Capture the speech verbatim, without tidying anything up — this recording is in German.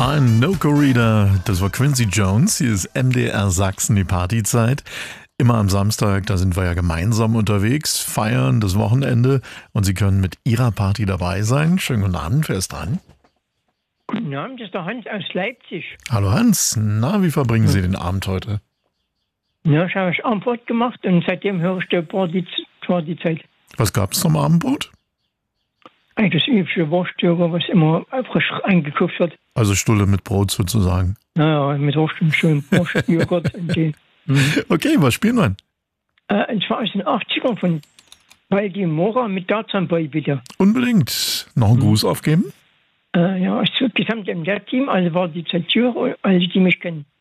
Ein No-Corrider, das war Quincy Jones. Hier ist M D R Sachsen, die Partyzeit. Immer am Samstag, da sind wir ja gemeinsam unterwegs, feiern das Wochenende und Sie können mit Ihrer Party dabei sein. Schönen guten Abend, wer ist dran? Guten Abend, das ist der Hans aus Leipzig. Hallo Hans, na, wie verbringen Sie den Abend heute? Ja, ich habe ich Abendbrot gemacht und seitdem höre ich die Party, Partyzeit. Was gab's zum Abendbrot? Eigentlich das übliche Wurstjogger, was immer frisch eingekauft wird. Also Stulle mit Brot sozusagen. Naja, mit Wurst und schön Wurstjoghurt und die. Mhm. Okay, was spielen wir? Äh, und zwar aus den achtzigern von Baldi Mora mit Tarzan Boy, bitte. Unbedingt. Noch einen Gruß aufgeben? Äh, ja, ich zugesamt im der Team, also war die Zensur, alle, die mich kennen.